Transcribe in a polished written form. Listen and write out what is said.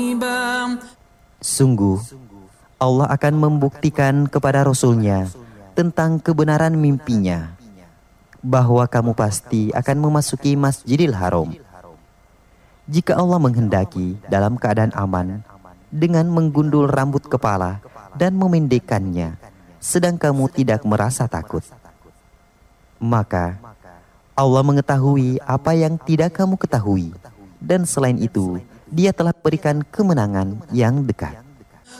Sungguh, Allah akan membuktikan kepada Rasul-Nya tentang kebenaran mimpinya, bahwa kamu pasti akan memasuki Masjidil Haram. Jika Allah menghendaki dalam keadaan aman, dengan menggundul rambut kepala dan memendekkannya, sedang kamu tidak merasa takut, maka Allah mengetahui apa yang tidak kamu ketahui, dan selain itu, Dia telah berikan kemenangan yang dekat.